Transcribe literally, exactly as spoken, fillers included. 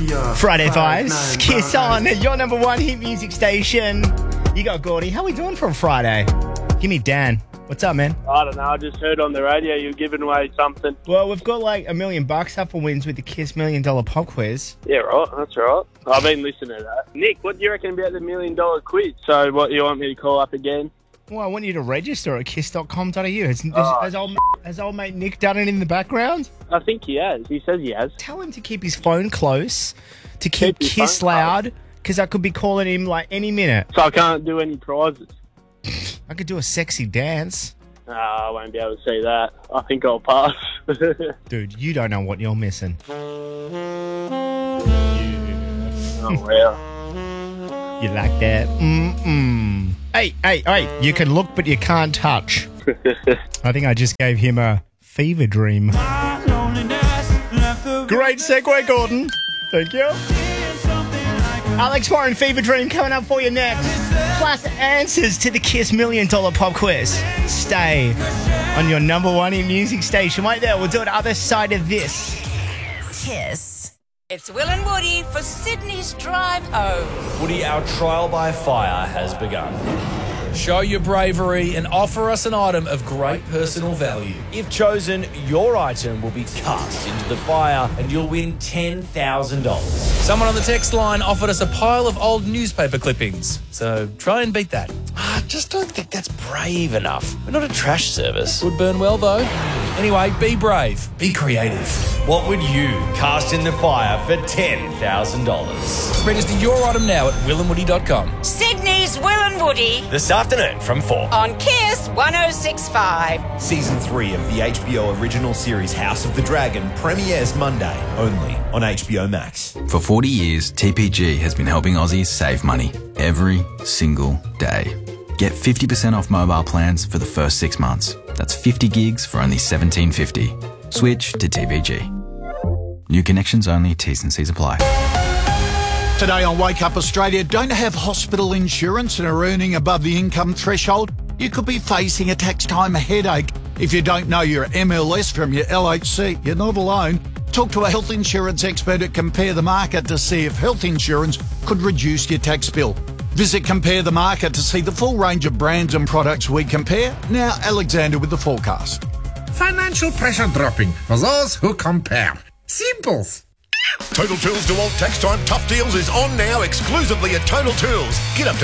Friday Vibes, Kiss on your number one hit music station. You got Gordy. How we doing for a Friday? Give me Dan. What's up, man? I don't know. I just heard on the radio you're giving away something. Well, we've got like a million bucks up for wins with the Kiss Million Dollar Pop Quiz. Yeah, right. That's right. I've been listening to that. Nick, what do you reckon about the million dollar quiz? So, what, you want me to call up again? Well, I want you to register at kiss dot com dot a u. Has, has, Oh. has, old, has old mate Nick done it in the background? I think he has. He says he has. Tell him to keep his phone close, to keep, Keep his Kiss phone loud, because I could be calling him like any minute. So I can't do any prizes. I could do a sexy dance. No, I won't be able to see that. I think I'll pass. Dude, you don't know what you're missing. Oh, wow. You like that? Mm-mm. Hey, hey, hey, you can look but you can't touch. I think I just gave him a fever dream. Great segue, Gordon. Thank you. Alex Warren, Fever Dream coming up for you next. Plus answers to the Kiss Million Dollar Pop Quiz. Stay on your number one in music station. Right there, we'll do it other side of this. Kiss. It's Will and Woody for Sydney's Drive Home. Woody, our trial by fire has begun. Show your bravery and offer us an item of great personal value. If chosen, your item will be cast into the fire and you'll win ten thousand dollars. Someone on the text line offered us a pile of old newspaper clippings, so try and beat that. I just don't think that's brave enough. We're not a trash service. Would burn well, though. Anyway, be brave. Be creative. What would you cast in the fire for ten thousand dollars? Register your item now at will and woody dot com. Sydney's Will and Woody This afternoon from four. on Kiss one oh six point five. Season three of the H B O original series House of the Dragon premieres Monday, only on H B O Max. For forty years, T P G has been helping Aussies save money every single day. Get fifty percent off mobile plans for the first six months. That's fifty gigs for only seventeen fifty. Switch to T P G. New connections only, T's and C's apply. Today on Wake Up Australia, don't have hospital insurance and are earning above the income threshold? You could be facing a tax time headache. If you don't know your M L S from your L H C, you're not alone. Talk to a health insurance expert at Compare the Market to see if health insurance could reduce your tax bill. Visit Compare the Market to see the full range of brands and products we compare. Now, Alexander with the forecast. Financial pressure dropping for those who compare. Simples. Total Tools DeWalt Tax Time Tough Deals is on now exclusively at Total Tools. Get up to